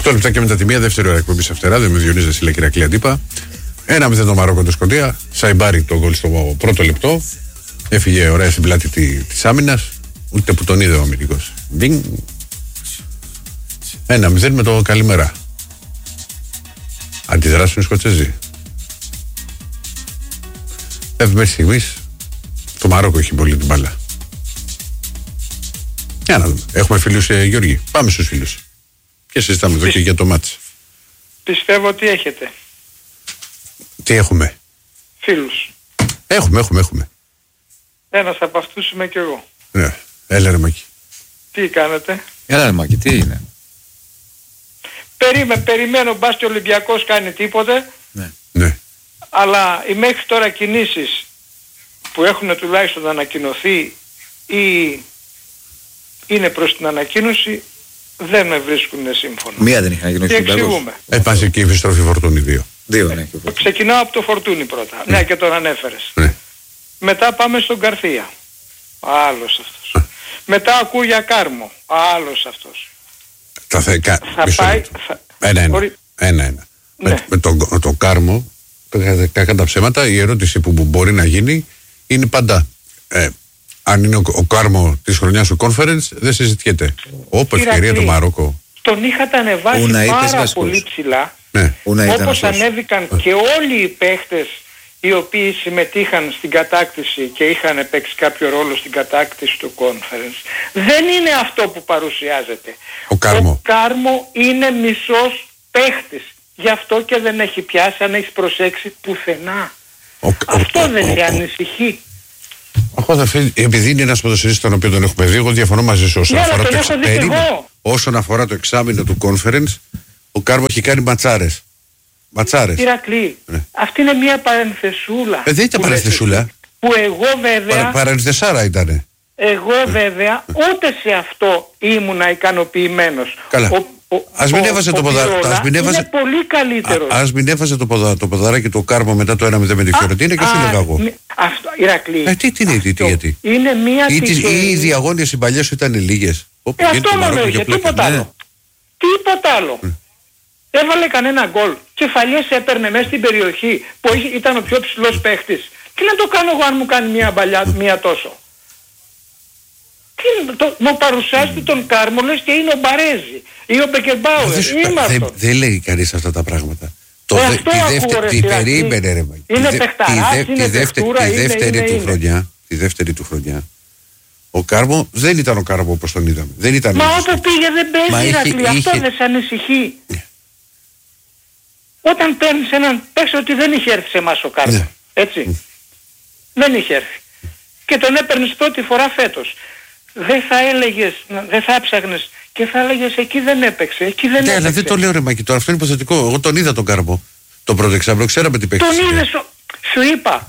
8 λεπτά και μετά τη μία, δεύτερη ώρα εκπομπή Αυτερά. Δεν με Διονύση Δεσίλα, Κυρακλή Αντίπα. 1-0 το Μαρόκο το Σκωτία. Σαϊμπάρι το γκολ στο πρώτο λεπτό. Έφυγε ωραία στην πλάτη της άμυνας. Ούτε που τον είδε ο αμυντικός. 1-0 με το καλημέρα. Αντιδράσουν οι Σκοτσέζοι. Μέχρι στιγμής το Μαρόκο έχει πολύ την μπάλα. Για να δούμε. Έχουμε φίλους, Γιώργη. Πάμε στους φίλους. Και συζητάμε εδώ και για το μάτς. Πιστεύω ότι έχετε. Τι έχουμε? Φίλους. Έχουμε. Ένας από αυτούς είμαι κι εγώ. Ναι. Έλα ρε Μάκη. Τι κάνετε? Έλα ρε Μάκη, τι είναι? Περιμένω μπας και ο Ολυμπιακός κάνει τίποτε. Ναι. Αλλά οι μέχρι τώρα κινήσεις που έχουν τουλάχιστον ανακοινωθεί ή είναι προς την ανακοίνωση δεν με βρίσκουν σύμφωνο. Μία δεν είχε ανακοινώσει. Και εξηγούμε. Πάση και η επιστροφή Φορτούνη 2. Ναι. Ξεκινάω από το Φορτούνη πρώτα. Ναι, και τον ανέφερες. Ναι. Μετά πάμε στον Καρθία. Άλλος αυτός. Μετά ακούω για Κάρμο. Άλλος αυτός. Θα πάει... Ένα. Ναι. Με το Κάρμο, κακά τα ψέματα, η ερώτηση που μπορεί να γίνει είναι πάντα αν είναι ο Κάρμο της χρονιάς του Conference, δεν συζητιέται. Όπου ευκαιρία το Μαρόκο. Τον είχατε ανεβάσει πάρα πολύ ψηλά. Ναι. Όπως ανέβηκαν και όλοι οι παίχτες οι οποίοι συμμετείχαν στην κατάκτηση και είχαν παίξει κάποιο ρόλο στην κατάκτηση του Conference. Δεν είναι αυτό που παρουσιάζεται. Ο Κάρμο είναι μισός παίχτης. Γι' αυτό και δεν έχει πιάσει, αν έχεις προσέξει, πουθενά. Αυτό δεν σε ανησυχεί? Επειδή είναι ένας ποδοσφαιριστής τον οποίο τον έχουμε δει, εγώ διαφωνώ μαζί σου όσον αφορά το εξάμηνο του Conference. Ο Κάρμο έχει κάνει ματσάρες. Ηρακλή, αυτή είναι μια παρενθεσούλα. Δεν ήταν παρενθεσούλα. Που εγώ βέβαια... Παρενθεσάρα ήτανε. Εγώ βέβαια ούτε σε αυτό ήμουνα ικανοποιημένος. Καλά. Ας μην έβαζε το ποδαράκι. Είναι πολύ καλύτερος. Ας μην έβαζε το ποδαράκι του Κάρμο μετά το 1-0 με τη Φιωρεντίνα και σου λέγα εγώ. Αυτό, Ηρακλή. Γιατί. Είναι μια τυχερή. Οι διαγώνιες οι παλιές σου ήταν λίγες. Αυτό μόνο είχε, τίποτα άλλο. Τίποτα άλλο. Έβαλε κανένα γκολ. Κεφαλιές έπαιρνε μέσα στην περιοχή που ήταν ο πιο ψηλός παίχτης. Τι να το κάνω εγώ αν μου κάνει μια μπαλιά, μια τόσο? Μου παρουσιάζεται τον Κάρμο λες και είναι ο Μπαρέζη ή ο Μπεκερμπάουερ. Δεν λέει κανείς αυτά τα πράγματα. Περίμενε ρε Μάκη. Είναι παιχταράς, είναι δευτούρα, τη δεύτερη του χρονιά. Ο Κάρμο δεν ήταν ο Κάρμο όπως τον είδαμε. Μα όπου πήγε δεν παίζει Ηρακλή. Αυτό δεν σε ανησυχεί? Όταν παίρνεις έναν, πες ότι δεν είχε έρθει σε εμάς ο Κάρμο. Έτσι. Δεν είχε έρθει. Και τον έπαιρνες πρώτη φορά φέτος. Δεν θα έλεγες, δεν θα έψαχνες και θα έλεγες εκεί δεν έπαιξε, εκεί δεν έπαιξε. Αλλά δεν το λέω ρε Μάκη τώρα, αυτό είναι υποθετικό. Εγώ τον είδα τον Κάρμο το πρώτο εξάμηνο, ξέραμε τι παίξε. Τον είδες, σου είπα,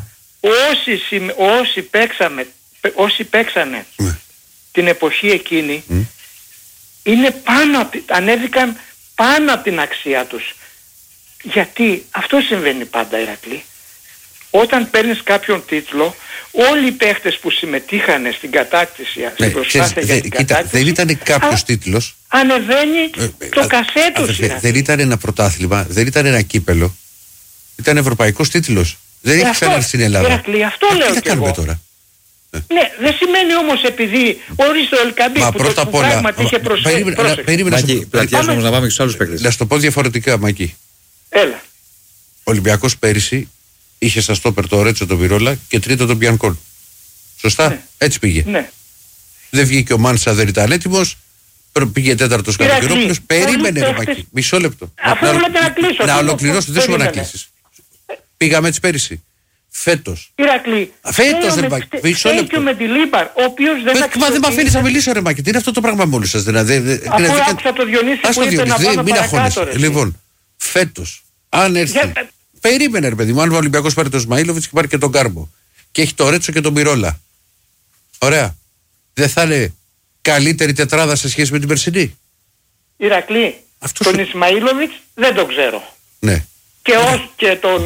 όσοι παίξανε την εποχή εκείνη είναι ανέβηκαν πάνω από την αξία τους. Γιατί αυτό συμβαίνει πάντα Ηρακλή. Όταν παίρνεις κάποιον τίτλο, όλοι οι παίχτες που συμμετείχαν στην κατάκτηση, στην προσπάθεια για την κατάκτηση, δεν ήταν κάποιος τίτλος. Ανεβαίνει το κασέ τους. Δεν ήταν ένα πρωτάθλημα, δεν ήταν ένα κύπελο. Ήταν ευρωπαϊκός τίτλος. Δεν έχει ξανάρθει στην Ελλάδα. Ηρακλή, αυτό λέω και εγώ. Τώρα. Ναι, δεν σημαίνει όμως επειδή ορίστε ο Ελκαμπή που πράγματι είχε προσφέρει. Μάκη, πλατιάζουμε όμως να πάμε και στους άλλους παίκτες. Να σου το πω διαφορετικά, Μάκη. Έλα. Ο Ολυμπιακός πέρυσι είχε σαν στόπερ το Ρέτσο τον Βιρόλα και τρίτο τον Μπιανκόν. Σωστά, ναι. Έτσι πήγε. Ναι. Δεν βγήκε ο Μάνσα, δεν ήταν έτοιμος. Πήγε τέταρτος Καλοκαιρόπουλος. Περίμενε ρε Μάκη. Μισό λεπτό. Να ολοκληρώσω, δεν σου να κλείσεις. Πήγαμε έτσι πέρυσι. Φέτος. Ηρακλή. Φέτος ρε Μάκη. Μισό λεπτό. Με τη Λίμπαρ, ο οποίος δεν Μα δεν με αφήνεις να μιλήσω ρε Μάκη. Τι είναι αυτό το πράγμα μόλις σας. Αφού άκουσα το Διονύση που είπε να πάμε παρακάτω. Λοιπόν, φέτος, αν έρθει. Περίμενε ρε παιδί μου, αν ο Ολυμπιακός πάρει τον Σμαΐλοβιτς και πάρει και τον Κάρμπο και έχει το Ρέτσο και τον Μπιρόλα. Ωραία. Δεν θα είναι καλύτερη τετράδα σε σχέση με την περσινή? Ηρακλή, τον Ισμαΐλοβιτς δεν τον ξέρω. Ναι. Και τον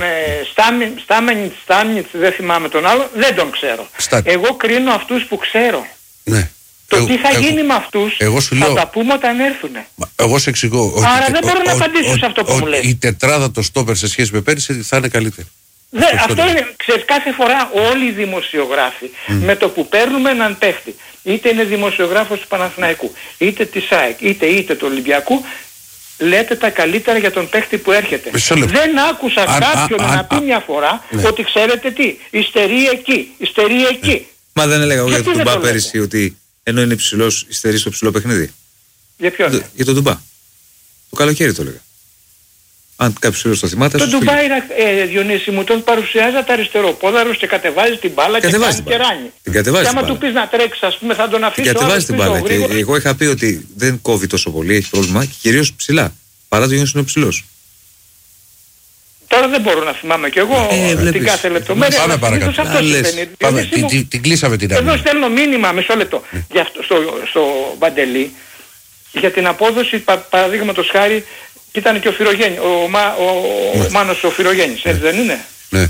Στάμενιτς, δεν θυμάμαι τον άλλο, δεν τον ξέρω. Εγώ κρίνω αυτούς που ξέρω. Ναι. Το τι θα γίνει με αυτούς θα τα πούμε όταν έρθουνε. Εγώ σε εξηγώ. Άρα δεν μπορώ να απαντήσω σε αυτό που μου λες. Η τετράδα το στόπερ σε σχέση με πέρυσι θα είναι καλύτερη. Αυτό είναι, ξέρεις, κάθε φορά όλοι οι δημοσιογράφοι με το που παίρνουμε έναν παίχτη, είτε είναι δημοσιογράφος του Παναθηναϊκού, είτε της ΑΕΚ, είτε του Ολυμπιακού, λέτε τα καλύτερα για τον παίχτη που έρχεται. Δεν άκουσα κάποιον να πει μια φορά ότι ξέρετε τι, υστερεί εκεί. Μα δεν έλεγα εγώ για τον Τουμπά πέρυσι ότι ενώ είναι ψηλός, υστερεί στο ψηλό παιχνίδι. Για ποιον? Για τον Τουμπά. Το καλοκαίρι το έλεγα. Αν κάποιος φίλος το θυμάται. Τον Τουμπά, Διονύση μου, τον παρουσιάζατε αριστεροπόδαρος και κατεβάζει την μπάλα και κάνει κεράνι. Και άμα του πεις να τρέξει, ας πούμε, θα τον αφήσει. Κατεβάζει την μπάλα. Και εγώ είχα πει ότι δεν κόβει τόσο πολύ, έχει πρόβλημα και κυρίως ψηλά. Παρά το γεγονός είναι ψηλός. Τώρα δεν μπορώ να θυμάμαι κι εγώ την κάθε λεπτομέρεια. Πάμε παρακάτω. Την κλείσαμε την άμυνα. Εδώ στέλνω μήνυμα, μισό λεπτό, στο Μπαντελή για την απόδοση, παραδείγματος χάρη, ήταν και ο Φυρογέννης, ο Μάνος ο Φυρογέννης, έτσι δεν είναι? Ναι.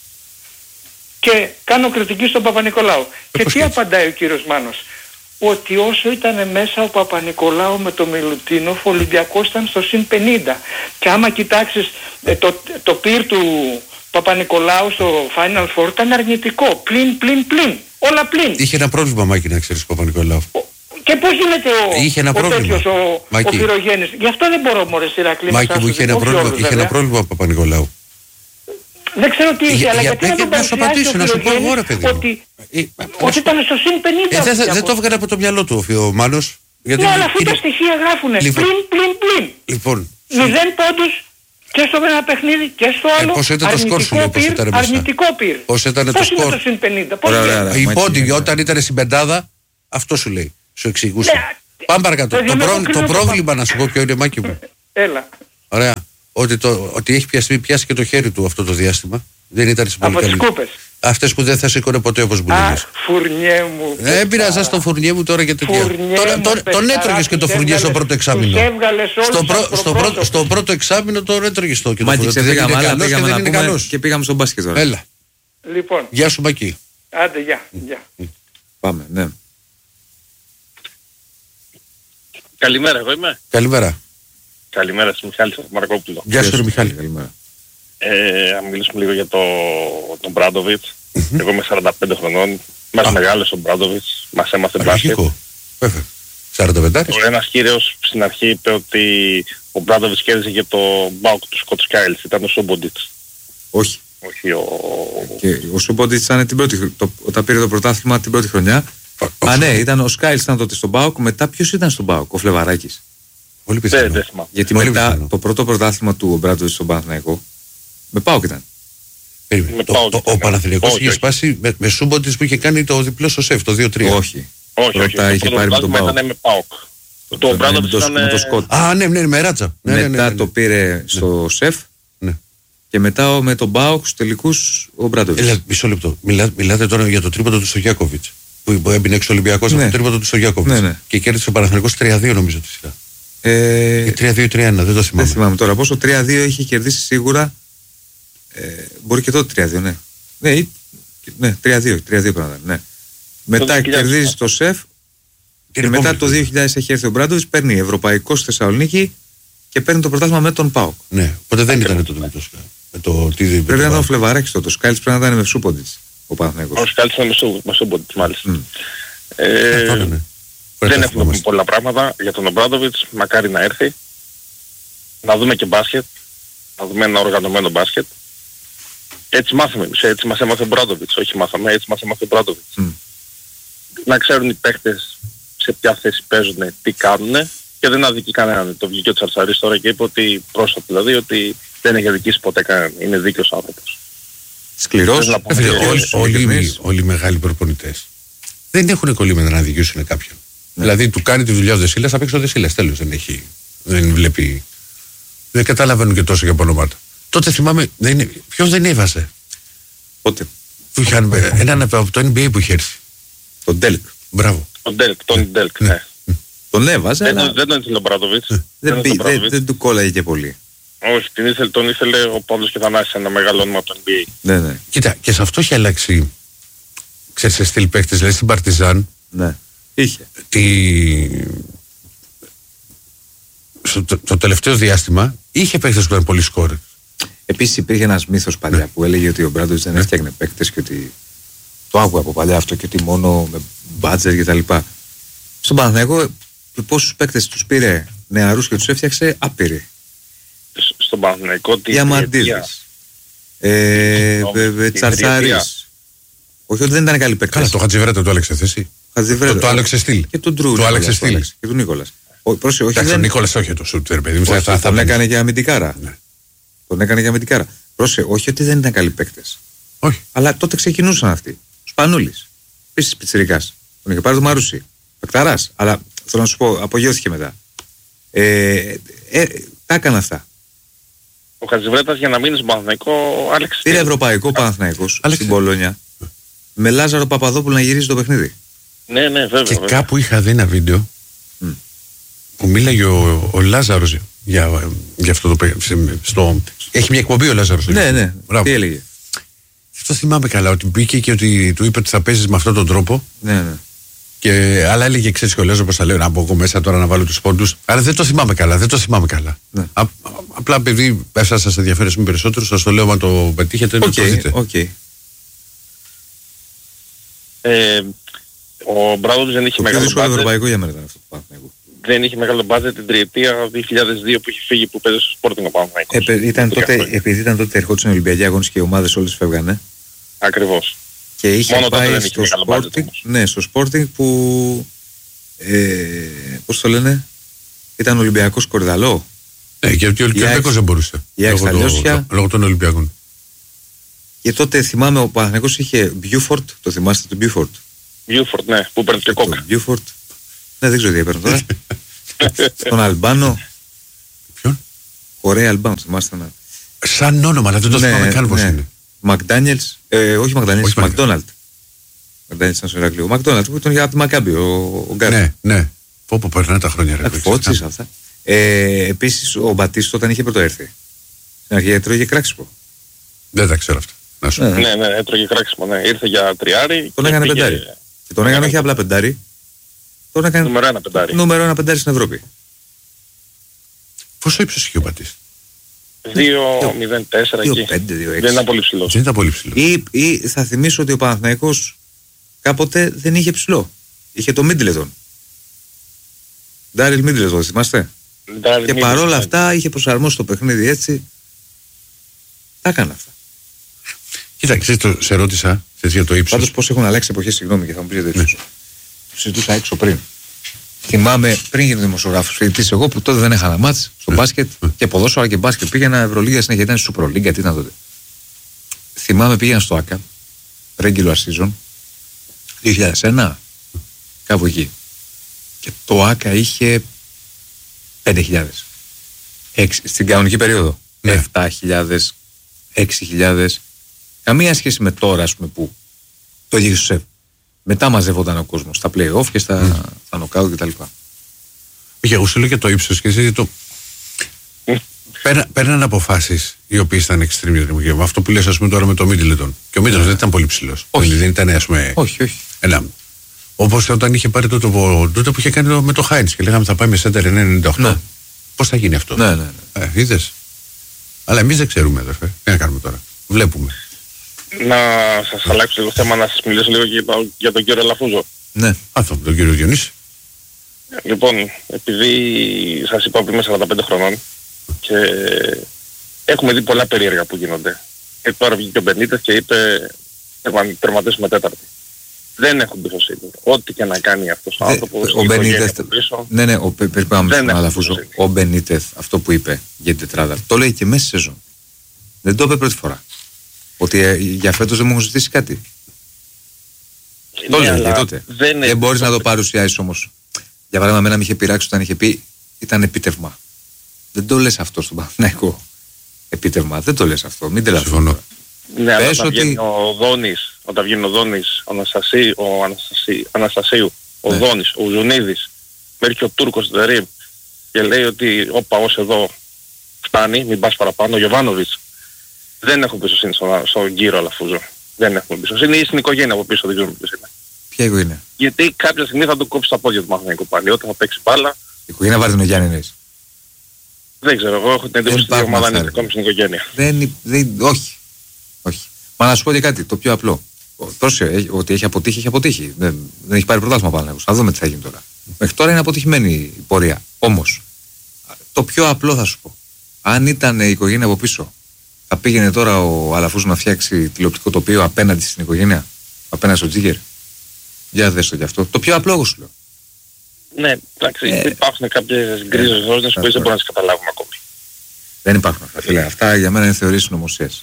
Και κάνω κριτική στον Παπα-Νικολάου. Και τι απαντάει ο κύριος Μάνος? Ότι όσο ήταν μέσα ο Παπα-Νικολάου με το Μιλουτίνοφ, ο Ολυμπιακός ήταν στο συν 50. Και άμα κοιτάξεις το πυρ του Παπα-Νικολάου στο Final Four ήταν αρνητικό. Πλην. Όλα πλην. Είχε ένα πρόβλημα, Μάκη, να ξέρεις, ο Παπα-Νικολάου. Και πώς γίνεται ο Φυρογέννης? Γι' αυτό δεν μπορώ, μωρέ Ηρακλή. Μάκη μου, είχε ένα πρόβλημα ο Παπα-Νικολάου. Δεν ξέρω τι είχε, αλλά γιατί να σου απαντήσω, να σου πω εγώ, ρε παιδί. Ότι ήταν στο συν 50. Δεν το έβγαλε από το μυαλό του ο Μάνος. Ναι, αλλά αυτά τα στοιχεία γράφουνε. Πλην. Λοιπόν. 0 πόντους και στο ένα παιχνίδι και στο άλλο. Πώς ήταν το σκορ σου, αρνητικό πυρ. Πώς ήταν το σκορ? Πώς είναι το συν 50? Η πόντι όταν ήταν στην πεντάδα, αυτό σου λέει. Σου εξηγούσε. Πάμε παρακάτω. Το πρόβλημα, να σου πω ποιο είναι, Μάκη μου. Έλα. Ωραία. Ότι έχει πιάσει και το χέρι του αυτό το διάστημα. Δεν ήταν στην πολύ καλή. Από τις κούπες. Αυτές που δεν θα σήκωνε ποτέ, όπως μου λέγες. Φουρνιέ μου. Δεν πειράζα στο Φουρνιέ μου τώρα και τέτοια. Τον έτρωγες και το Φουρνιέ στο πρώτο εξάμηνο. Στο πρώτο εξάμηνο τον έτρωγες το. Μάκη, ξεφύγαμε άλλα, πήγαμε να πούμε και πήγαμε στο μπάσκετ τώρα. Έλα. Λοιπόν. Γεια σου, Μάκη. Άντε, γεια. Πάμε, ναι. Καλημέρα, εγώ είμαι. Καλημέρα, σε Μιχάλης Μαρκόπουλο. Γεια σου, Μιχάλη. Καλημέρα. Αν μιλήσουμε λίγο για τον Μπράντοβιτς. Εγώ είμαι 45 χρονών. Μας μεγάλωσε ο Μπράντοβιτς. Μας έμαθε μπάσκετ. Βέβαια. 45. Ένας κύριος στην αρχή είπε ότι ο Μπράντοβιτς κέρδισε και το μπάουκ του Σκοτ Σκάιλς. Ήταν ο Σούμποντιτς. Όχι. Ο Σούμποντιτς ήταν όταν πήρε το πρωτάθλημα την πρώτη χρονιά. Ναι, ήταν ο Σκάιλς ήταν τότε στον ΠΑΟΚ. Μετά ποιος ήταν στον ΠΑΟΚ? Ο Φλεβαράκης. Πολύ πιθανό. Γιατί μετά το πρώτο πρωτάθλημα του Μπράντοβιτς στον Παναθηναϊκό με ΠΑΟΚ ήταν. Ο Παναθηναϊκός είχε σπάσει με Σούμποντιτς που είχε κάνει το διπλό στο σεφ, το 2-3. Όχι. Πρώτα είχε πάρει με τον ΠΑΟΚ. Ήταν με ΠΑΟΚ. Το Μπράντοβιτς ήταν με το Σκότ. Ναι, με Ράτσα. Μετά το πήρε στο σεφ. Και μετά με τον ΠΑΟΚ στους τελικούς ο Μπράντοβιτς. Μισό λεπτό. Μιλάτε τώρα για το τρίποντο του Στογιάκοβιτς. Που έμπαινε εξ Ολυμπιακός από το τρίποντο του Στογιάκοβιτς. Και κέρδισε ο Παναθηναϊκός 3-2 νομίζω τη σειρά. 3-2-3-1, δεν το θυμάμαι. Δεν θυμάμαι τώρα πόσο. 3-2 είχε κερδίσει σίγουρα. Μπορεί και τότε 3-2, ναι. Ναι, 3-2 πρέπει να ήταν. Ναι. Μετά κερδίζει το ΣΕΦ. Και μετά το 2000 έχει έρθει ο Μπράντοβιτς, παίρνει ευρωπαϊκό στη Θεσσαλονίκη και παίρνει το πρωτάθλημα με τον ΠΑΟΚ. Ναι, οπότε δεν ήταν το Πρέπει να ήταν ο Φλεβαράκης τότε. Ο Σκάιλς πρέπει να ήταν με Σούμποντιτς. Ο Σκάιλς ήταν με Σούμποντιτς, μάλιστα. Δεν έχουμε πει πολλά πράγματα για τον Μπράντοβιτς. Μακάρι να έρθει. Να δούμε και μπάσκετ. Να δούμε ένα οργανωμένο μπάσκετ. Έτσι μάθαμε εμείς. Έτσι μας έμαθε ο Μπράντοβιτς. Όχι μάθαμε, έτσι μας έμαθε ο Μπράντοβιτς. Να ξέρουν οι παίκτες σε ποια θέση παίζουν, τι κάνουν. Και δεν αδικεί κανέναν. Το βγήκε ο Τσαρτσαρής τώρα και είπε ότι πρόσφατα δηλαδή ότι δεν έχει αδικήσει ποτέ κανέναν. Είναι δίκαιος άνθρωπος. Σκληρός. Όλοι οι μεγάλοι προπονητές δεν έχουν κολλήματα να αδικήσουν κάποιον. Δηλαδή του κάνει τη δουλειά ο Δεσίλας, θα παίξει ο Δεσίλας. Τέλος, δεν βλέπει. Δεν καταλαβαίνουν και τόσο για ονόματα. Τότε θυμάμαι, ποιος δεν έβαζε. Πότε? Έναν από το NBA που είχε έρθει. Τον Ντέλκ. Μπράβο. Τον Ντέλκ, ναι. Τον έβαζε, αλλά δεν τον ήθελε ο Μπράντοβιτς. Δεν του κόλλαγε και πολύ. Όχι, τον ήθελε ο Παύλος Κιθανάσης, ένα μεγάλο όνομα από το NBA. Ναι. Κοίτα, και σε αυτό έχει αλλάξει. Ξέρεις, σε στυλ παίχτες, δηλαδή στην Παρτιζάν. Ναι. Είχε. Το τελευταίο διάστημα είχε παίκτες που ήταν πολύ σκόρ. Επίσης υπήρχε ένας μύθος παλιά που έλεγε ότι ο Μπράντοβιτς δεν έφτιαχνε παίκτες και ότι. Το άκουγα από παλιά αυτό και ότι μόνο με μπάτζερ και τα λοιπά. Στον Παναθηναϊκό, πόσους παίκτες τους πήρε νεαρούς και τους έφτιαξε άπειροι. Στον Παναθηναϊκό Διαμαντίδης, Τσαρτσάρης. Όχι ότι δεν ήταν καλή παίκτες. Καλά, το Χατζιβρέτα το άλλαξε θέση. Το άλλαξε στυλ. Και τον Τρου. Το άλλαξε στυλ. Και τον Νίκολας. Εντάξει, ο Νίκολας όχι το σουτ, παιδί μου. Τον έκανε για αμυντικάρα. Τον έκανε για αμυντικάρα. Πρόσεχε, όχι ότι δεν ήταν καλοί παίκτες. Όχι. Αλλά τότε ξεκινούσαν αυτοί. Σπανούλης. Επίσης πιτσιρικάς. Τον είχε πάρει το Μαρούσι. Πεκταράς. Αλλά θέλω να σου πω, απογειώθηκε μετά. Τα έκανε αυτά. Ο Χατζιβρέτας για να μείνει στον Παναθηναϊκό άλλαξε. Πήρε ευρωπαϊκό Παναθηναϊκός στην Πολόνια. Με Λάζαρο Παπαδόπουλο να γυρίζει το παιχνίδι. Ναι, βέβαια. Και κάπου είχα δει ένα βίντεο που μίλαγε ο Λάζαρος για αυτό το παιχνίδι. Έχει μια εκπομπή ο Λάζαρος. Ναι. Τι έλεγε. Αυτό θυμάμαι καλά, ότι μπήκε και ότι του είπε ότι θα παίζεις με αυτόν τον τρόπο. Ναι. Αλλά έλεγε, ξέρεις και ο Λέζο, όπως θα λέω, να μπω εγώ μέσα τώρα να βάλω τους πόντους. Αλλά δεν το θυμάμαι καλά. Ναι. Απλά επειδή σας ενδιαφέρει περισσότερο, σας το λέω, μα το πετύχετε, να το δείτε. Ο Μπράντοβιτς δεν είχε μεγάλο μπάτζετ. Ευρωπαϊκό για μένα ήταν αυτό το Παναθηναϊκό. Δεν είχε μεγάλο μπάτζετ την τριετία 2002 που είχε φύγει, που παίζει στο Sporting ο Παναθηναϊκός. Επειδή ήταν τότε ερχόντουσαν οι Ολυμπιακοί αγώνες και οι ομάδες όλες φεύγανε. Ακριβώς. Και είχε μόνο πάει στο Sporting, στο Sporting που πώς το λένε, ήταν Ολυμπιακός Κορδαλό. Και ο Ολυμπιακός δεν μπορούσε. Λόγω των Ολυμπιακών. Και τότε θυμάμαι ο Παναθηναϊκός είχε Μπιούφορτ, το θυμάστε τον Μπιούφορτ. Μπιούφορτ, ναι, που παίρνει και κόκα. Μπιούφορτ. Ναι, δεν ξέρω τι έπαιρνε τώρα. Τον Αλμπάνο. Ποιον? Ωραία Αλμπάνο, θυμάστε να. Σαν όνομα, αλλά δεν το θυμάμαι καν πώς είναι. Μακδάνιελς, όχι Μακδάνιελς, Μακδόναλτ. Μακδάνιελς ήταν στο Ηρακλείο. Ο Μακδόναλτ που ήταν για τη Μακάμπη, ο Γκάρι. Ναι. Πόπο περνάνε τα χρόνια. Φώτσις αυτά. Επίσης ο Μπατίστο όταν είχε πρώτο έρθει. Στην αρχή έτρωγε κράξιμο. Δεν τα ξέρω αυτά. Ναι, έτρωγε κράξιμο. Ναι. Ήρθε για τριάρι. Τον έκανε πεντάρι. Και τον έκανε όχι απλά πεντάρι. Τον έκανε νούμερο ένα πεντάρι στην Ευρώπη. Πόσο ύψος είχε ο Μπατίστο? 2-0-4 εκεί. Δεν ήταν πολύ ψηλός. Ή θα θυμίσω ότι ο Παναθηναϊκός κάποτε δεν είχε ψηλό. Είχε το Μίντλετον. Ντάριλ Μίντλετον, θυμάστε? Και παρόλα αυτά είχε προσαρμόσει το παιχνίδι έτσι. Τα έκανε αυτά. Κοίταξε, σε ρώτησα για το ύψος. Πάντως πώς έχουν αλλάξει εποχές, συγγνώμη και θα μου πείτε τέτοιο. Το συζητούσα έξω πριν. Θυμάμαι πριν γίνω δημοσιογράφος φοιτητής εγώ που τότε δεν έχανα μάτς στο μπάσκετ και ποδόσφαιρα και μπάσκετ. Πήγαινα Ευρωλίγα συνέχεια, ήταν Super League, τι ήταν τότε. Θυμάμαι πήγαινα στο ΑΚΑ, regular season, 2001, κάπου εκεί. Και το ΑΚΑ είχε 5.000. Στην κανονική περίοδο. 7.000, 6.000. Καμία σχέση με τώρα, ας πούμε, που το είχε στο ΣΕΒ. Μετά μαζεύονταν ο κόσμος στα play-off και στα knockout κτλ. Όχι, εγώ σου λέω και το ύψος και εσύ το. Παίρναν αποφάσεις οι οποίες ήταν extreme. Αυτό που λες, ας πούμε, τώρα με το Middleton. Και ο Middleton δεν ήταν πολύ ψηλός. Όχι. Δεν ήταν, ας πούμε. Όχι. Όπως όταν είχε πάρει τότε που είχε κάνει με το Χάιντς και λέγαμε θα πάει με center 98. Ναι. Πώς θα γίνει αυτό? Ναι. Είδες. Αλλά εμείς δεν ξέρουμε, αδερφέ. Τι να κάνουμε τώρα? Βλέπουμε. Να σας αλλάξω λίγο θέμα, να σας μιλήσω λίγο για τον κύριο Λαφούζο. Ναι. Αυτό, τον κύριο Διονύση. Λοιπόν, επειδή σας είπα ότι είμαι 45 χρονών και έχουμε δει πολλά περίεργα που γίνονται. Και τώρα βγήκε ο Μπενίτες και είπε τερματίσουμε τέταρτη. Δεν έχω εμπιστοσύνη. Ό,τι και να κάνει αυτός ο άνθρωπος. Ο Μπενίτες. Ναι, πάμε στον Αλαφούζο. Ο Μπενίτες αυτό που είπε για την τετράδα. Το λέει και μέσα στη σεζόν. Δεν το είπε πρώτη φορά. Ότι για φέτος δεν μου έχουν ζητήσει κάτι. Το λέει και τότε. Δεν μπορείς να το παρουσιάσεις όμως. Για παράδειγμα, εμένα με είχε πειράξει όταν είχε πει ήταν επίτευγμα. Δεν το λες αυτό στον Παναθηναϊκό. Επίτευγμα. Δεν το λες αυτό. Μην τελειώσει. Ναι, αλλά όταν βγαίνει ο Δόνης, ο Αναστασίου, ο Δόνης, ο Ζουνίδης, μέχρι ο Τούρκος Τερίμ και λέει ότι όπα ως εδώ φτάνει, μην πας παραπάνω, ο Γιοβάνοβιτς. Δεν έχω εμπιστοσύνη στον κύριο Αλαφούζο. Δεν έχουμε εμπιστοσύνη ή στην οικογένεια από πίσω, δεν ξέρουμε ποιος είναι. Ποια οικογένεια? Γιατί κάποια στιγμή θα του κόψει τα πόδια του Παναθηναϊκού πάλι. Όταν θα παίξει μπάλα. Η οικογένεια Βαρδινογιάννη εννοείς? Δεν ξέρω, εγώ έχω την εντύπωση ότι η ομάδα είναι ακόμη στην οικογένεια. Όχι. Μα να σου πω και κάτι, το πιο απλό. Ότι έχει αποτύχει. Δεν έχει πάρει πρωτάθλημα πάνω. Θα δούμε τι θα γίνει τώρα. Μέχρι τώρα είναι αποτυχημένη η πορεία. Όμως, το πιο απλό θα σου πω. Αν ήταν η οικογένεια από πίσω, θα πήγαινε τώρα ο Αλαφούς να φτιάξει τηλεοπτικό τοπίο απέναντι στην οικογένεια, απέναντι στο Τζίγκερ? Για δες το γι' αυτό. Το πιο απλό, εγώ σου λέω. Ναι, εντάξει, υπάρχουν κάποιες γκρίζες ζώνες που δεν μπορούμε να τις καταλάβουμε ακόμη. Δεν υπάρχουν αυτά, φίλε. Αυτά για μένα είναι θεωρίες συνωμοσίας.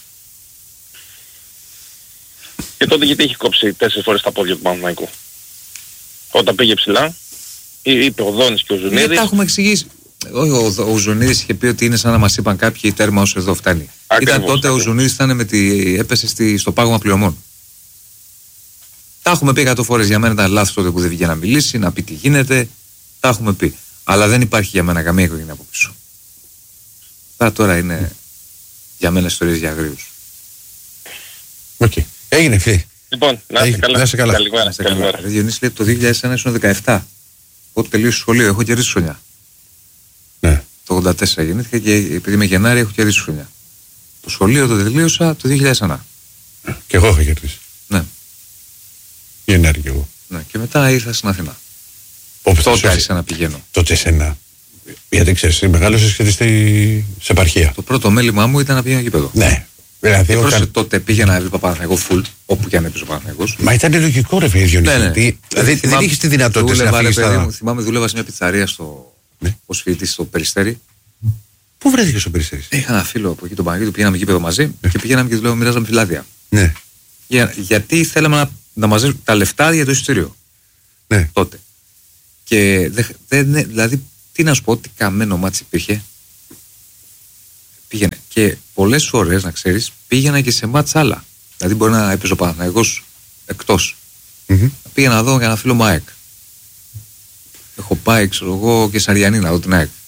Και τότε γιατί έχει κόψει 4 φορές τα πόδια του Παναθηναϊκού? Όταν πήγε ψηλά, είπε ο Δόνης και ο Ζουνίδης. Τα έχουμε εξηγήσει. Ο Ζουνίδης είχε πει ότι είναι σαν να μας είπαν κάποιοι τέρμα όσο εδώ φτάνει. Ήταν τότε ο Ζουνίδης έπεσε στο πάγωμα πληρωμών. Τα έχουμε πει 100 φορές. Για μένα ήταν λάθος τότε που δεν βγήκε να μιλήσει, να πει τι γίνεται. Τα έχουμε πει. Αλλά δεν υπάρχει για μένα καμία οικογένεια από πίσω. Αυτά τώρα είναι για μένα ιστορίες για αγρίους. Οκ. Έγινε, φίλε. Λοιπόν, να είσαι καλά. Καλημέρα. Διονύση λέει το 2001 ήσουν 17. Πότε τελείωσε σχολείο, έχω κερδίσει χρονιά. Ναι. Το 84 γεννήθηκα και επειδή είμαι Γενάρη έχω κερδίσει χρονιά. Το σχολείο το τελείωσα το 2001. Και εγώ έχω κερδίσει. Ναι. Γενάρη κι εγώ. Ναι. Και μετά ήρθα στην Αθηνά. Τότε άρχισα να πηγαίνω. Τότε εσένα. Γιατί ξέρεις, μεγάλωσες και σε επαρχία. Το πρώτο μέλημά μου ήταν να πηγαίνω γήπεδο. Ναι. Δηλαδή, τότε πήγαινα να έβλεπα Παναθηναϊκό φουλ, όπου και αν έπαιζε ο Παναθηναϊκός. Μα ήταν λογικό, ρε Διονύση. Ναι. Δηλαδή δεν είχες τη δυνατότητα να φύγεις. Θυμάμαι, δούλευα σε μια πιτσαρία ως φοιτητής στο Περιστέρι. Πού βρέθηκες στο Περιστέρι? Είχα ένα φίλο από εκεί, τον Παναγιώτη, πηγαίναμε γήπεδο μαζί και πηγαίναμε και δουλεύαμε, μοιράζαμε φυλάδια. Ναι. Γιατί θέλαμε να μαζέψουμε τα λεφτά για το εισιτήριο. Ναι. Τότε. Και δηλαδή, τι να σου πω, τι καμένο μάτσι υπήρχε. Πήγαινε. Και πολλές φορές, να ξέρεις, πήγαινα και σε μάτς άλλα. Δηλαδή, μπορεί να έπαιζε ο Παναθηναϊκός εκτός. Πήγαινα να δω για ένα φίλο μου ΑΕΚ. Έχω πάει, ξέρω εγώ, και Σαριανή να δω την ΑΕΚ.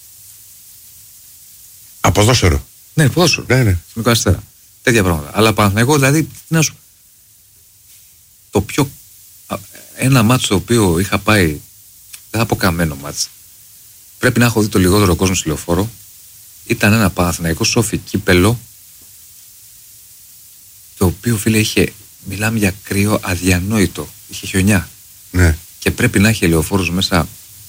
Ποδόσφαιρο. Ναι, ποδόσφαιρο. Ναι. Στην Αστέρα. Τέτοια πράγματα. Αλλά Παναθηναϊκό, δηλαδή, τι να σου. Ένα μάτς το οποίο είχα πάει, δεν θα πω καμένο μάτς. Πρέπει να έχω δει το λιγότερο κόσμο στη Λεωφόρο. Ήταν ένα Παναθηναϊκό Σόφι κύπελο, το οποίο, φίλε, είχε, μιλάμε για κρύο αδιανόητο. Είχε χιονιά. Ναι. Και πρέπει να έχει Λεωφόρος μέσα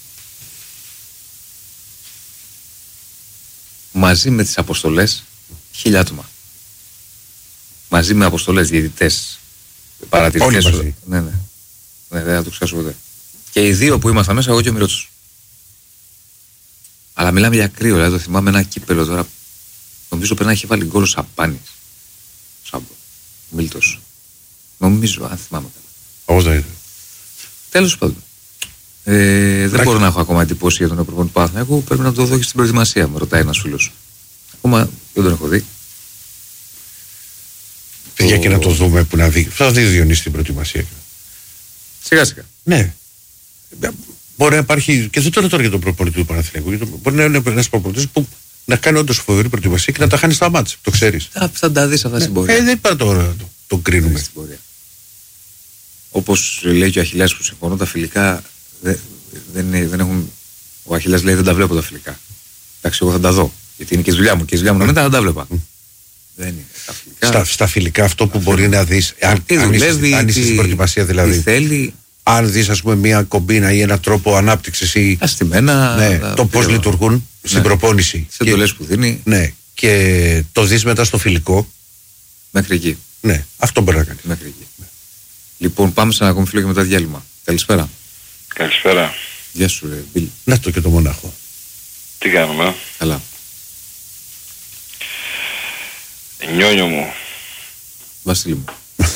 μαζί με τις αποστολές 1.000 άτομα. Μαζί με αποστολές, διαιτητές, παρατηρητές. Όλοι μαζί. Ναι, δεν θα το ξεχάσω ποτέ. Και οι δύο που ήμασταν μέσα, εγώ και ο Μιρότσος. Αλλά μιλάμε για κρύο, δηλαδή το θυμάμαι ένα κύπελο τώρα. Νομίζω πρέπει να έχει βάλει γκολ ο Σαμπάνης. Μίλτος. Νομίζω, αν θυμάμαι καλά. Όπως δεν είναι. Τέλος πάντων. Δεν μπορώ να έχω ακόμα εντυπώσει για τον προπονητή του Παναθηναϊκού. Πρέπει να το δω και στην προετοιμασία, με ρωτάει ένας φίλος. Ακόμα δεν τον έχω δει. Για και να το δούμε που να δει. Θα δει Διονύση στην προετοιμασία. Σιγά σιγά. Ναι. Μπορεί να υπάρχει, και δεν το λέω τώρα για τον προπονητή του Παναθηναϊκού, μπορεί να είναι ένας προπονητής που να κάνει όντως φοβερή προετοιμασία και να τα χάνει στα μάτια. Το ξέρεις. Θα τα δεις αυτά στην πορεία. Δεν πάει τώρα να το κρίνουμε. Όπως λέει και ο Αχιλλέας που συμφωνώ, τα φιλικά δεν έχουν. Ο Αχιλλέας λέει δεν τα βλέπω τα φιλικά. Εντάξει, εγώ θα τα δω. Γιατί είναι και η δουλειά μου. Και η δουλειά μου να μετά δεν τα βλέπα. Δεν είναι. Τα φιλικά. Στα φιλικά αυτό που μπορεί να δεις, αν είσαι στην προετοιμασία δηλαδή. Τι θέλει. Αν δεις, ας πούμε, μια κομπίνα ή ένα τρόπο ανάπτυξης ή το πώς λειτουργούν στην προπόνηση. Τις εντολές που δίνει. Ναι, και το δεις μετά στο φιλικό. Μέχρι εκεί. Ναι, αυτό μπορεί να κάνει. Μέχρι εκεί. Λοιπόν, πάμε σε ένα ακόμη φίλο και μετά διάλειμμα. Καλησπέρα. Καλησπέρα. Γεια σου, ρε Μπιλ. Να το και το μονάχο. Τι κάνουμε? Καλά. Νιόνιο μου. Βασίλη μου.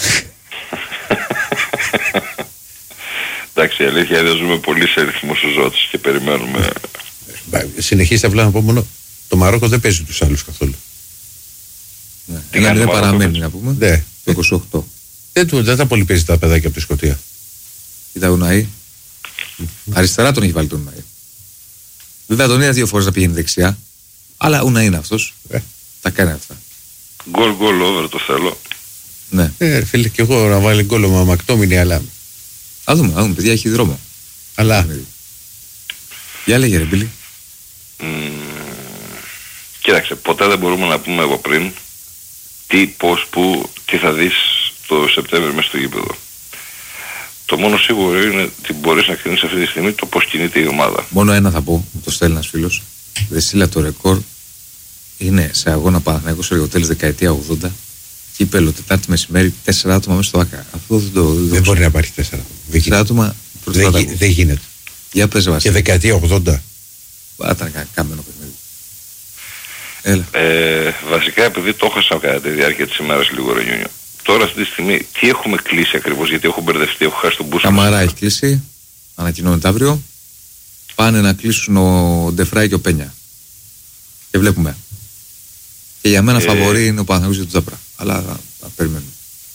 Εντάξει, η αλήθεια είναι ότι ζούμε πολύ σε ρυθμούς ζώτης και περιμένουμε. Συνεχίστε απλά να πω μόνο, το Μαρόκο δεν παίζει τους άλλους καθόλου. Ναι. Δεν παραμένει να πούμε. Ναι. Το 28. Δεν τα πολύ παίζει τα παιδάκια από τη Σκωτία. Κοίτα Ουναή. Αριστερά τον έχει βάλει τον Ουναή. Βέβαια τον είδα 2 φορές να πηγαίνει δεξιά. Αλλά Ουναή είναι αυτός. Τα κάνει αυτά. Γκολ over το θέλω. Ναι. Φίλε, και εγώ να βάλει γκολ ο Μακτόμινι, αλλά Α δούμε, παιδιά, έχει δρόμο. Αλλά. Για λέγε ρε Μπίλη. Κοίταξε, ποτέ δεν μπορούμε να πούμε από πριν τι, πώς, πού, τι θα δεις το Σεπτέμβριο μέσα στο γήπεδο. Το μόνο σίγουρο είναι ότι μπορείς να κρίνεις αυτή τη στιγμή το πώς κινείται η ομάδα. Μόνο ένα θα πω, μου το στέλνει ένας φίλος. Δεσίλα, το ρεκόρ είναι σε αγώνα Παναθηναϊκός Αργοτέλης δεκαετία 80. Κύπελλο Τετάρτη μεσημέρι, 4 άτομα μέσα στο ΆΚΑ. Αυτό δεν μπορεί να υπάρχει 4 άτομα. Δεν γίνεται. Για πες Βασίλη. Και δεκαετία 80. Ήταν καμένο παιχνίδι. Έλα. Βασικά επειδή το έχασα κατά τη διάρκεια της ημέρας λίγο Ρενιούνιο. Τώρα αυτή τη στιγμή τι έχουμε κλείσει ακριβώς, γιατί έχω μπερδευτεί, έχω χάσει τον μπούσο. Καμαρά έχει κλείσει, ανακοινώνεται αύριο. Πάνε να κλείσουν ο Ντεφράι και ο Πένια. Και βλέπουμε. Και για μένα φαβορί είναι ο Παναθηναϊκός και του Τζάπρα. Αλλά θα περιμένουμε.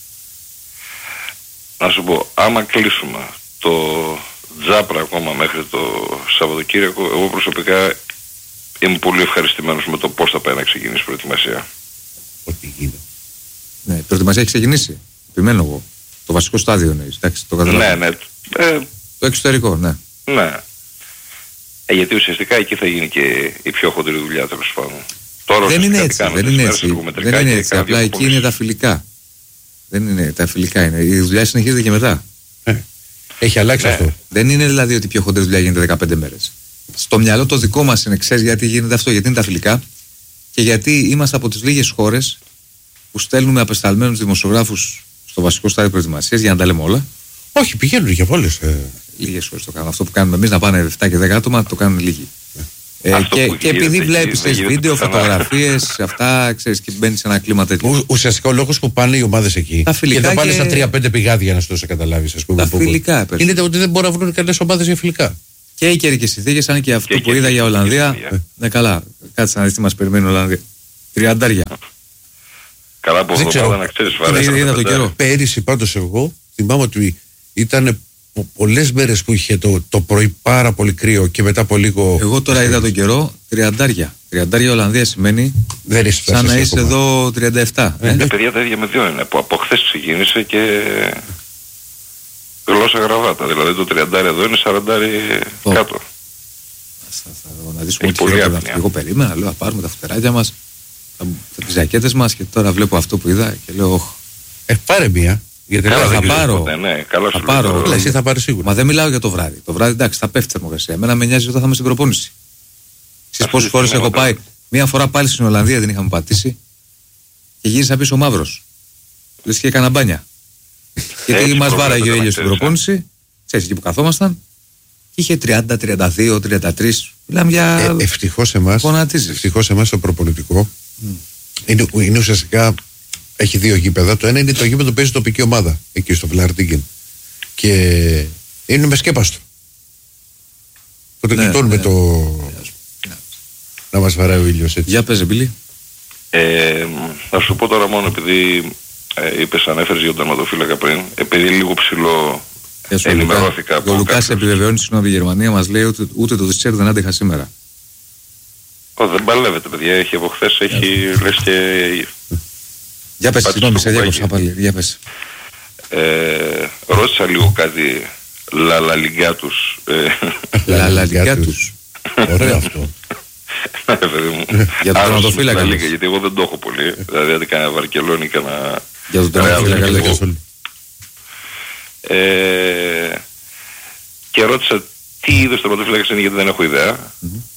Να σου πω, άμα κλείσουμε το Τζάπρα ακόμα μέχρι το Σαββατοκύριακο, εγώ προσωπικά είμαι πολύ ευχαριστημένος με το πώς θα πάει να ξεκινήσει η προετοιμασία. Ό,τι γίνεται. Ναι, η προετοιμασία έχει ξεκινήσει. Επιμένω εγώ. Το βασικό στάδιο είναι. Εντάξει, το καταλαβαίνω. Ναι. Το εξωτερικό, ναι. Ναι. Γιατί ουσιαστικά εκεί θα γίνει και η πιο χοντρή δουλειά, τέλος πάντων. Τώρα δεν είναι έτσι. Δεν είναι έτσι. Απλά εκεί είναι τα φιλικά. Δεν είναι τα φιλικά. Είναι. Η δουλειά συνεχίζεται και μετά. Έχει αλλάξει αυτό. Δεν είναι δηλαδή ότι η πιο χοντρή δουλειά γίνεται 15 μέρες. Στο μυαλό το δικό μας είναι, ξέρεις γιατί γίνεται αυτό, γιατί είναι τα φιλικά και γιατί είμαστε από τις λίγες χώρες που στέλνουμε απεσταλμένους δημοσιογράφους στο βασικό στάδιο προετοιμασίας για να τα λέμε όλα. Όχι, πηγαίνουν για όλες. Λίγες χώρες το κάνουν. Αυτό που κάνουμε εμείς να πάνε 7 και 10 άτομα το κάνουν λίγοι. Και επειδή βλέπεις βίντεο, φωτογραφίες, αυτά, ξέρεις, και μπαίνεις σε ένα κλίμα τέτοιο. Ουσιαστικά ο λόγος που πάνε οι ομάδες εκεί και δεν πάνε στα 3-5 πηγάδια για να σου το καταλάβεις, ας πούμε. Τα φιλικά, είναι ότι δεν μπορούν να βρουν καλές ομάδες για φιλικά. Και οι καιρικές συνθήκες, αν και αυτό που είδα για Ολλανδία. Ναι, καλά. Κάτσε να δεις τι μας περιμένει η Ολλανδία. 30. Καλά, από εδώ να ξέρεις, είδα το καιρό. Πέρυσι πάντως εγώ θυμάμαι ότι ήταν πολλές μέρες που είχε το πρωί πάρα πολύ κρύο και μετά από λίγο. Εγώ τώρα είδα τον καιρό 30. 30 Ολλανδία σημαίνει σαν να είσαι εδώ 37. Παιδιά, τα ίδια με δύο είναι. Από χθες ξεκίνησε και γλώσσα γραβάτα. Δηλαδή το 30 εδώ είναι 40 κάτω. Να δεις ότι χειρότερα. Εγώ περίμενα, λέω, θα πάρουμε τα φτεράκια μας, τις ζακέτες μας και τώρα βλέπω αυτό που είδα και λέω πάρε μία. Γιατί θα πάρω. Θα πάρω. Εσύ θα πάρει σίγουρα. Μα δεν μιλάω για το βράδυ. Το βράδυ εντάξει, θα πέφτει η θερμοκρασία. Εμένα με νοιάζει όταν θα είμαι στην προπόνηση. Ξέρεις πόσες φορές έχω πάει. Μία φορά πάλι στην Ολλανδία δεν είχαμε πατήσει και γύρισα πίσω μαύρος. Λες και έκανα μπάνια. Γιατί μας βάραγε ο ήλιος στην προπόνηση, ξέρεις εκεί που καθόμασταν, και είχε 30, 32, 33. Μιλάμε για. Ευτυχώς εμάς το προπονητικό είναι ουσιαστικά. Έχει δύο γήπεδα. Το ένα είναι το γήπεδο που παίζει τοπική ομάδα εκεί στο Βλαρτίγκεν. Και είναι με σκέπαστο. Το κλειτώνουμε να μας βαράει ο ήλιος έτσι. Για πες, Μπίλη. Να σου πω τώρα μόνο επειδή είπες, ανέφερες για τον τερματοφύλακα πριν, επειδή λίγο ψηλό ενημερώθηκα. Ο Λουκάς επιβεβαιώνει στην Γερμανία, μας λέει ότι ούτε το Δισέρ δεν άντεχα σήμερα. Δεν παλεύεται, παιδιά. Έχει από χθες, λες και. Για πες, συγγνώμη, σε διάκοψα πάλι. Για πες. Ρώτησα λίγο κάτι λαλαλιγκά τους. Λαλαλιγκά τους. Ωραίο αυτό. Ναι, παιδί μου. Για τον τερματοφύλακα. Γιατί εγώ δεν το έχω πολύ. Δηλαδή, αν κάνα Βαρκελόνη, κάνα. Για τον τερματοφύλακα. Και ρώτησα τι είδος τερματοφύλακας είναι, γιατί δεν έχω ιδέα.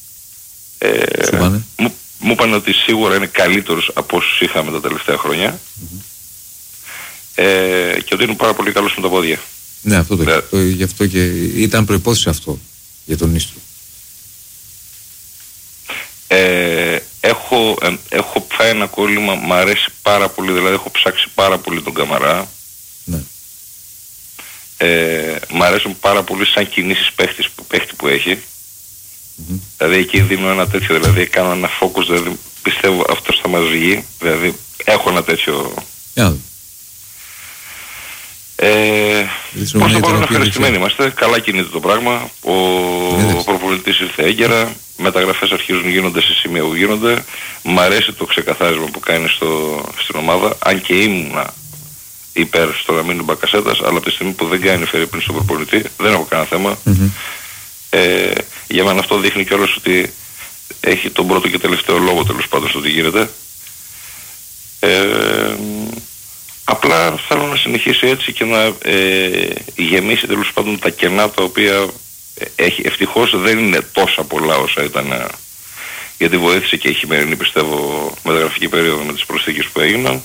Μου είπαν ότι σίγουρα είναι καλύτερος από όσους είχαμε τα τελευταία χρόνια και ότι είναι πάρα πολύ καλός με τα πόδια. Ναι, αυτό γι' αυτό και ήταν προϋπόθεση αυτό για τον Νίστρο. Έχω φάει ένα κόλλημα, μ' αρέσει πάρα πολύ, δηλαδή έχω ψάξει πάρα πολύ τον Καμαρά. Ναι. Μ' αρέσουν πάρα πολύ σαν κινήσεις παίχτη που έχει. Δηλαδή εκεί δίνω ένα τέτοιο, δηλαδή κάνω ένα focus, δηλαδή πιστεύω αυτός θα μας βγει, δηλαδή έχω ένα τέτοιο. Πώς θα πάρω να ευχαριστημένοι είμαστε, καλά κινείται το πράγμα, ο προπονητής ήρθε έγκαιρα, μεταγραφές αρχίζουν, γίνονται σε σημεία που γίνονται, μ' αρέσει το ξεκαθάρισμα που κάνει στην ομάδα, αν και ήμουνα υπέρ στο να μείνει ο Μπακασέτας, αλλά από τη στιγμή που δεν κάνει φερειπίν στον προπονητή, δεν έχω κανένα θέμα. Για μένα αυτό δείχνει κιόλας ότι έχει τον πρώτο και τελευταίο λόγο τέλος πάντων στο τι γίνεται. Απλά θέλω να συνεχίσει έτσι και να γεμίσει τέλος πάντων τα κενά τα οποία έχει. Ευτυχώς δεν είναι τόσα πολλά όσα ήταν, γιατί βοήθησε και η χειμερινή, πιστεύω, μεταγραφική περίοδο με τις προσθήκες που έγιναν.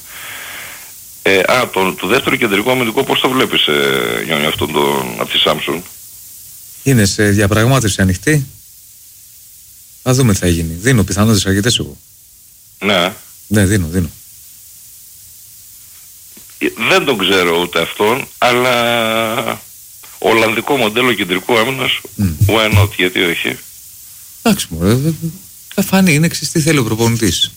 Το δεύτερο κεντρικό αμυντικό πώς το βλέπεις, Γιώργο, αυτόν τον από τη Σάμσον? Είναι σε διαπραγμάτευση ανοιχτή. Θα δούμε τι θα γίνει. Δίνω πιθανότητες αρκετές εγώ. Ναι. Ναι, δίνω. Δεν τον ξέρω ούτε αυτόν, αλλά Ολλανδικό μοντέλο κεντρικού άμυνας, why not, γιατί όχι? Εντάξει μωρέ, θα φανεί, είναι εξής τι θέλει ο προπονητής.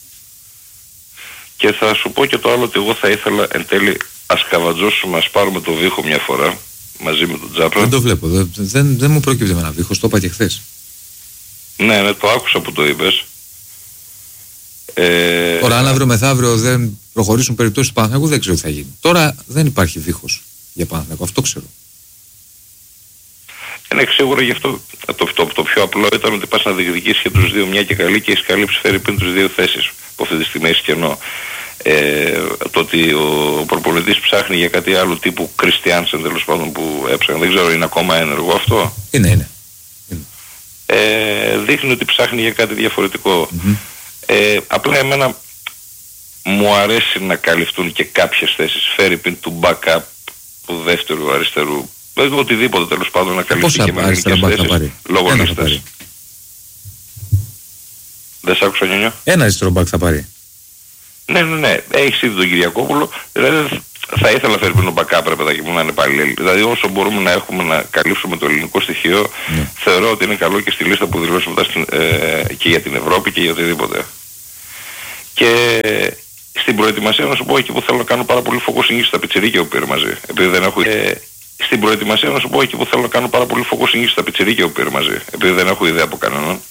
Και θα σου πω και το άλλο, ότι εγώ θα ήθελα εν τέλει ας καβατζώσουμε, ας πάρουμε το Βίχο μια φορά μαζί με τον Τζάπρα. Δεν το βλέπω, δεν μου πρόκειται με ένα Βίχο, το είπα και χθες. Ναι, το άκουσα που το είπες. Τώρα αν αύριο μεθαύριο δεν προχωρήσουν περιπτώσεις του Παναθηναϊκού, δεν ξέρω τι θα γίνει. Τώρα δεν υπάρχει Βίχος για Παναθηναϊκό, αυτό ξέρω. Είναι σίγουρα γι' αυτό το πιο απλό ήταν ότι πας να διεκδικήσεις και τους δύο μια και καλή και έχεις καλύψει φερειπίν τους δύο θέσεις που αυτή τη στιγμή έχεις κενό. Το ότι ο προπονητής ψάχνει για κάτι άλλο τύπου Κριστιάνσεν τέλος πάντων που έψαχνε, δεν ξέρω, είναι ακόμα ενεργό αυτό? Είναι. Δείχνει ότι ψάχνει για κάτι διαφορετικό. Απλά εμένα μου αρέσει να καλυφθούν και κάποιες θέσεις φερειπίν του backup, του δεύτερου αριστερού, οτιδήποτε τέλος πάντων να καλυφθεί και με ελληνικές θέσεις λόγω λίστας. Δεν σ' άκουσα, Νιόνιο? Ένα αριστερό μπακ θα πάρει. Ναι. Έχεις ήδη τον Κυριακόπουλο. Δηλαδή θα ήθελα φερειπίν τον backup, ρε παιδάκι μου, να είναι παραλληλή. Δηλαδή όσο μπορούμε να έχουμε να καλύψουμε το ελληνικό στοιχείο, θεωρώ ότι είναι καλό και στη λίστα που δηλώσουμε μετά και για την Ευρώπη και για οτιδήποτε. Και στην προετοιμασία να σου πω, εκεί που θέλω να κάνω πάρα πολύ focusing στα πιτσιρίκια που πήρε μαζί. Επειδή δεν έχω... Στην προετοιμασία να σου πω, εκεί που θέλω να κάνω πάρα πολύ focusing στα πιτσιρίκια που πήρε μαζί. Επειδή δεν έχω ιδέα από κανέναν.